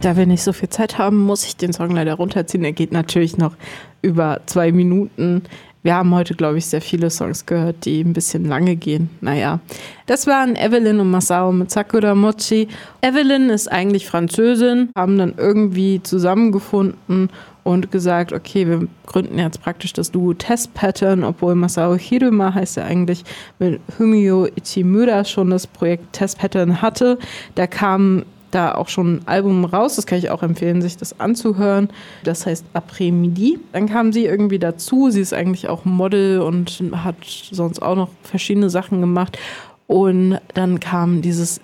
Da wir nicht so viel Zeit haben, muss ich den Song leider runterziehen. Er geht natürlich noch über 2 Minuten. Wir haben heute, glaube ich, sehr viele Songs gehört, die ein bisschen lange gehen. Naja, das waren Evelyn und Masao mit Sakura Mochi. Evelyn ist eigentlich Französin, haben dann irgendwie zusammengefunden und gesagt, okay, wir gründen jetzt praktisch das Duo Test Pattern, obwohl Masao Hiruma heißt er eigentlich mit Fumio Ichimura schon das Projekt Test Pattern hatte. Da kam da auch schon ein Album raus, das kann ich auch empfehlen, sich das anzuhören. Das heißt Après-Midi. Dann kam sie irgendwie dazu, sie ist eigentlich auch Model und hat sonst auch noch verschiedene Sachen gemacht. Und dann kam dieses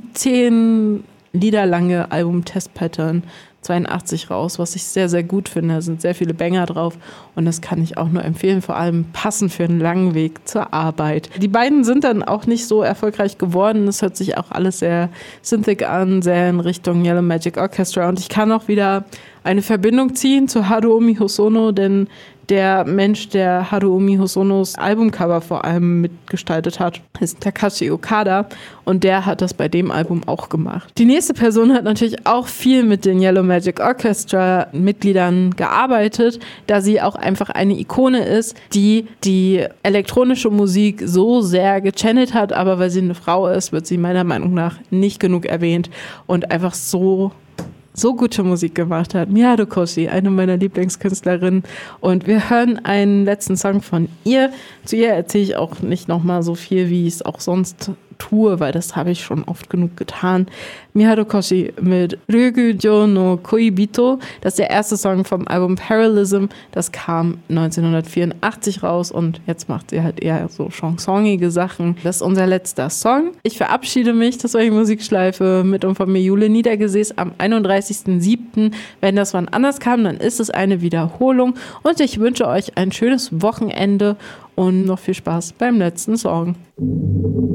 17 Lieder lange Album Test Pattern 82 raus, was ich sehr, sehr gut finde. Da sind sehr viele Banger drauf und das kann ich auch nur empfehlen, vor allem passend für einen langen Weg zur Arbeit. Die beiden sind dann auch nicht so erfolgreich geworden. Das hört sich auch alles sehr synthic an, sehr in Richtung Yellow Magic Orchestra und ich kann auch wieder eine Verbindung ziehen zu Haruomi Hosono, denn der Mensch, der Haruomi Hosonos Albumcover vor allem mitgestaltet hat, ist Takashi Okada und der hat das bei dem Album auch gemacht. Die nächste Person hat natürlich auch viel mit den Yellow Magic Orchestra Mitgliedern gearbeitet, da sie auch einfach eine Ikone ist, die die elektronische Musik so sehr gechannelt hat, aber weil sie eine Frau ist, wird sie meiner Meinung nach nicht genug erwähnt und einfach so gute Musik gemacht hat. Miharu Koshi, eine meiner Lieblingskünstlerinnen. Und wir hören einen letzten Song von ihr. Zu ihr erzähle ich auch nicht nochmal so viel, wie ich es auch sonst tue, weil das habe ich schon oft genug getan. Miharu Koshi mit Ryugujo no Koibito. Das ist der erste Song vom Album Parallelism. Das kam 1984 raus und jetzt macht sie halt eher so chansonige Sachen. Das ist unser letzter Song. Ich verabschiede mich, das war die Musikschleife mit und von mir Jule Niedergesäß am 31.07. Wenn das wann anders kam, dann ist es eine Wiederholung und ich wünsche euch ein schönes Wochenende und noch viel Spaß beim letzten Song.